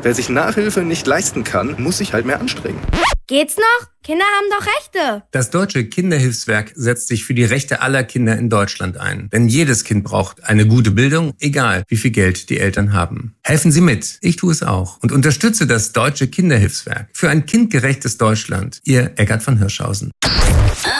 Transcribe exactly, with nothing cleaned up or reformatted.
Wer sich Nachhilfe nicht leisten kann, muss sich halt mehr anstrengen. Geht's noch? Kinder haben doch Rechte. Das Deutsche Kinderhilfswerk setzt sich für die Rechte aller Kinder in Deutschland ein. Denn jedes Kind braucht eine gute Bildung, egal wie viel Geld die Eltern haben. Helfen Sie mit. Ich tue es auch. Und unterstütze das Deutsche Kinderhilfswerk für ein kindgerechtes Deutschland. Ihr Eckart von Hirschhausen.